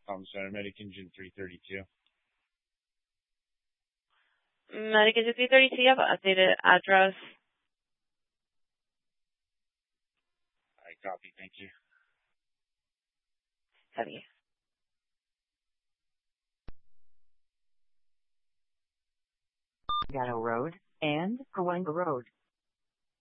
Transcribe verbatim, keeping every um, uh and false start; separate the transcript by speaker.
Speaker 1: Tom Center, Medicingen three thirty-two.
Speaker 2: Medicingen three thirty-two, you have an updated address.
Speaker 1: I copy, thank you.
Speaker 2: Copy.
Speaker 3: Gatto Road and Cahuenga Road.